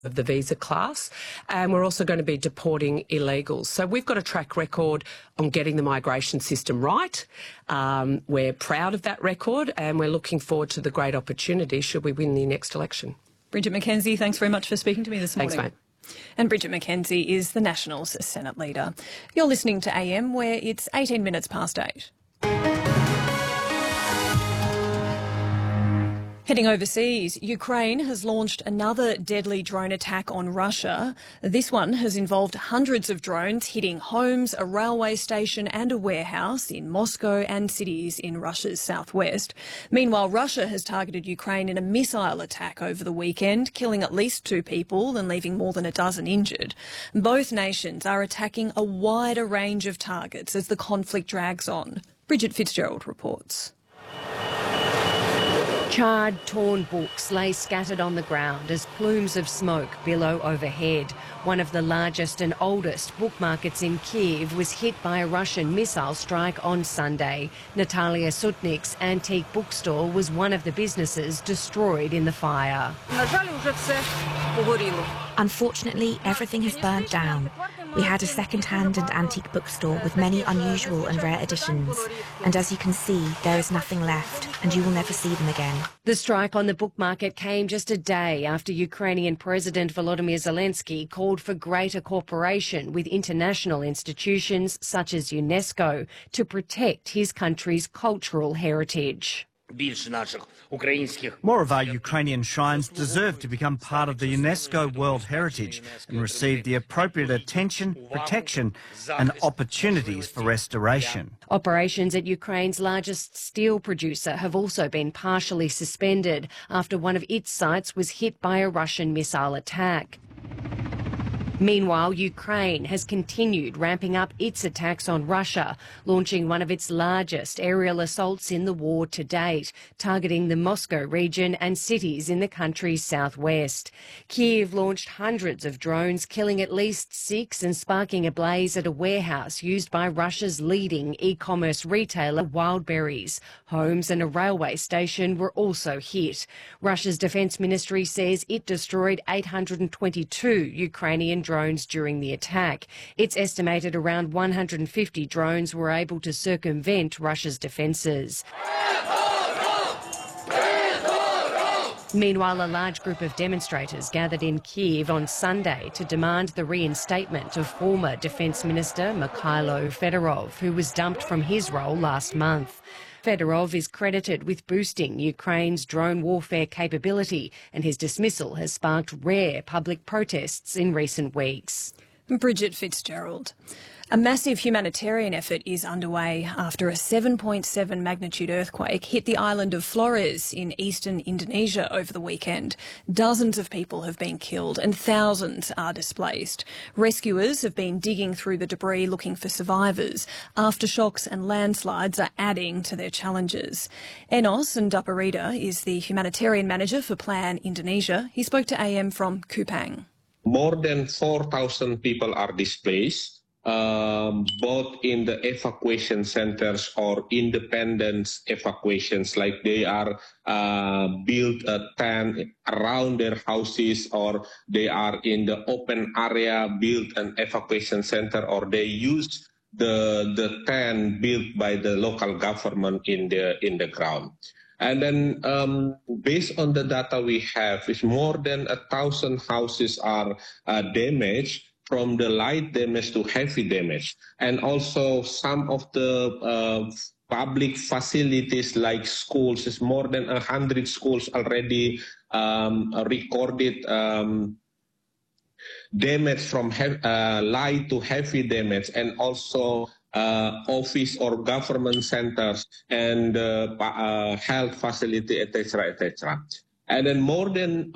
of the visa class, and we're also going to be deporting illegals. So we've got a track record on getting the migration system right. We're proud of that record, and we're looking forward to the great opportunity should we win the next election. Bridget McKenzie, thanks very much for speaking to me this morning. Thanks, mate. And Bridget McKenzie is the Nationals Senate leader. You're listening to AM, where it's 18 minutes past 8. Heading overseas, Ukraine has launched another deadly drone attack on Russia. This one has involved hundreds of drones hitting homes, a railway station and a warehouse in Moscow and cities in Russia's southwest. Meanwhile, Russia has targeted Ukraine in a missile attack over the weekend, killing at least 2 people and leaving more than a dozen injured. Both nations are attacking a wider range of targets as the conflict drags on. Bridget Fitzgerald reports. Charred, torn books lay scattered on the ground as plumes of smoke billow overhead. One of the largest and oldest book markets in Kyiv was hit by a Russian missile strike on Sunday. Natalia Sutnik's antique bookstore was one of the businesses destroyed in the fire. Unfortunately, everything has burnt down. We had a second-hand and antique bookstore with many unusual and rare editions. And as you can see, there is nothing left, and you will never see them again. The strike on the book market came just a day after Ukrainian President Volodymyr Zelensky called for greater cooperation with international institutions such as UNESCO to protect his country's cultural heritage. More of our Ukrainian shrines deserve to become part of the UNESCO World Heritage and receive the appropriate attention, protection and opportunities for restoration. Operations at Ukraine's largest steel producer have also been partially suspended after one of its sites was hit by a Russian missile attack. Meanwhile, Ukraine has continued ramping up its attacks on Russia, launching one of its largest aerial assaults in the war to date, targeting the Moscow region and cities in the country's southwest. Kyiv launched hundreds of drones, killing at least 6 and sparking a blaze at a warehouse used by Russia's leading e-commerce retailer, Wildberries. Homes and a railway station were also hit. Russia's defence ministry says it destroyed 822 Ukrainian drones during the attack. It's estimated around 150 drones were able to circumvent Russia's defences. Meanwhile, a large group of demonstrators gathered in Kyiv on Sunday to demand the reinstatement of former Defence Minister Mikhailo Fedorov, who was dumped from his role last month. Fedorov is credited with boosting Ukraine's drone warfare capability, and his dismissal has sparked rare public protests in recent weeks. Bridget Fitzgerald. A massive humanitarian effort is underway after a 7.7 magnitude earthquake hit the island of Flores in eastern Indonesia over the weekend. Dozens of people have been killed and thousands are displaced. Rescuers have been digging through the debris looking for survivors. Aftershocks and landslides are adding to their challenges. Enos Ndaparida is the humanitarian manager for Plan Indonesia. He spoke to AM from Kupang. More than 4,000 people are displaced. Both in the evacuation centers or independent evacuations, like they are built a tent around their houses, or they are in the open area, built an evacuation center, or they use the tent built by the local government in the ground. And then based on the data we have, is more than 1,000 houses are damaged, from the light damage to heavy damage. And also some of the public facilities like schools, is more than 100 schools already recorded damage from light to heavy damage, and also office or government centers and health facility, etc., etc. And then more than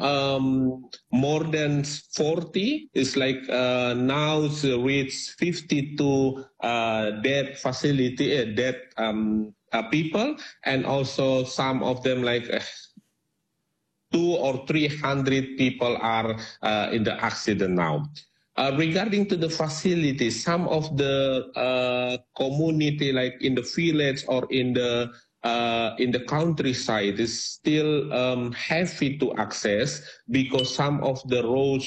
40 is like now it's reached 52 dead facility, dead people, and also some of them like 200 or 300 people are in the accident now. Regarding to the facilities, some of the community, like in the village or in the countryside, is still heavy to access because some of the roads